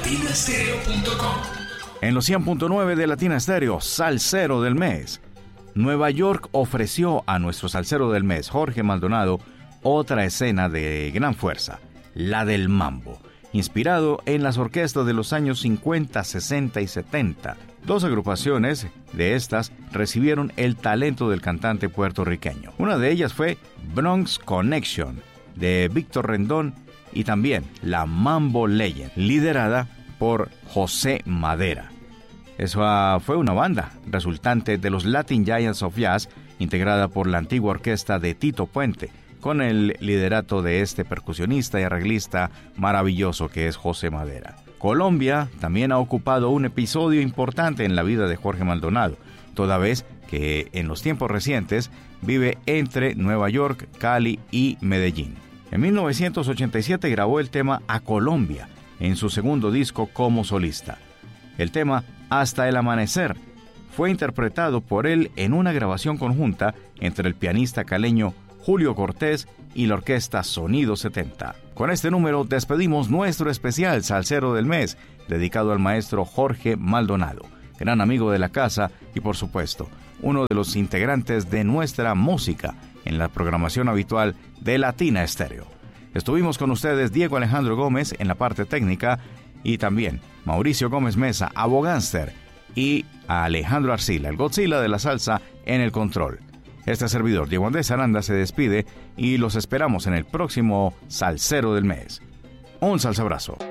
latinastereo.com. En los 100.9 de Latina Stereo, Salsero del Mes. Nueva York ofreció a nuestro salsero del mes, Jorge Maldonado, otra escena de gran fuerza, la del mambo, inspirado en las orquestas de los años 50, 60 y 70. Dos agrupaciones de estas recibieron el talento del cantante puertorriqueño. Una de ellas fue Bronx Connection, de Víctor Rendón, y también la Mambo Legend, liderada por José Madera. Esa fue una banda resultante de los Latin Giants of Jazz, integrada por la antigua orquesta de Tito Puente, con el liderato de este percusionista y arreglista maravilloso que es José Madera. Colombia también ha ocupado un episodio importante en la vida de Jorge Maldonado, toda vez que en los tiempos recientes vive entre Nueva York, Cali y Medellín. En 1987 grabó el tema A Colombia en su segundo disco como solista. El tema Hasta el Amanecer fue interpretado por él en una grabación conjunta entre el pianista caleño Julio Cortés y la orquesta Sonido 70. Con este número despedimos nuestro especial Salsero del Mes, dedicado al maestro Jorge Maldonado, gran amigo de la casa y, por supuesto, uno de los integrantes de nuestra música en la programación habitual de Latina Stereo. Estuvimos con ustedes Diego Alejandro Gómez en la parte técnica y también Mauricio Gómez Mesa, abogánster, y a Alejandro Arcila, el Godzilla de la salsa, en el control. Este servidor, Diego Andrés Aranda, se despide y los esperamos en el próximo Salsero del Mes. Un salsabrazo.